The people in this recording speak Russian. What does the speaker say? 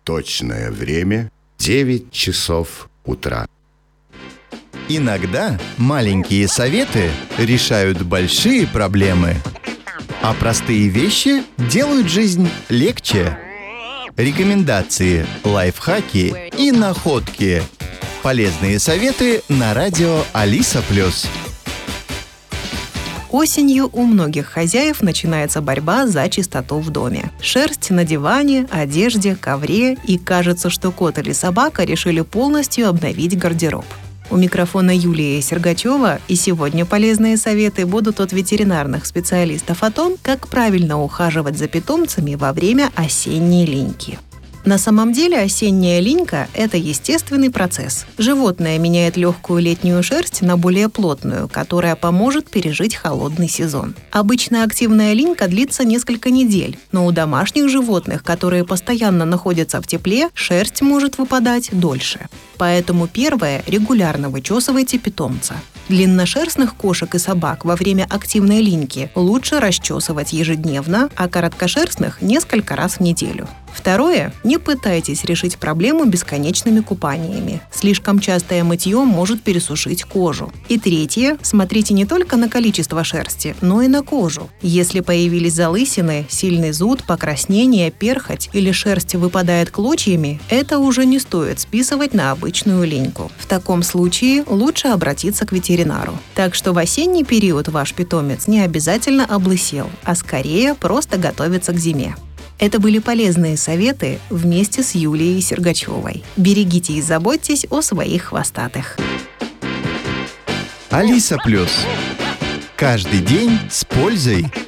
Точное время 9 часов утра. Иногда маленькие советы решают большие проблемы, а простые вещи делают жизнь легче. Рекомендации, лайфхаки и находки. Полезные советы на радио Алиса+. Осенью у многих хозяев начинается борьба за чистоту в доме. Шерсть на диване, одежде, ковре, и кажется, что кот или собака решили полностью обновить гардероб. У микрофона Юлия Сергачева, и сегодня полезные советы будут от ветеринарных специалистов о том, как правильно ухаживать за питомцами во время осенней линьки. На самом деле осенняя линька – это естественный процесс. Животное меняет легкую летнюю шерсть на более плотную, которая поможет пережить холодный сезон. Обычно активная линька длится несколько недель, но у домашних животных, которые постоянно находятся в тепле, шерсть может выпадать дольше. Поэтому первое – регулярно вычесывайте питомца. Длинношерстных кошек и собак во время активной линьки лучше расчесывать ежедневно, а короткошерстных – несколько раз в неделю. Второе – не пытайтесь решить проблему бесконечными купаниями. Слишком частое мытье может пересушить кожу. И третье – смотрите не только на количество шерсти, но и на кожу. Если появились залысины, сильный зуд, покраснение, перхоть или шерсть выпадает клочьями, это уже не стоит списывать на обычную линьку. В таком случае лучше обратиться к ветеринару. Так что в осенний период ваш питомец не обязательно облысел, а скорее просто готовится к зиме. Это были полезные советы вместе с Юлией Сергачевой. Берегите и заботьтесь о своих хвостатых. Алиса+. Каждый день с пользой.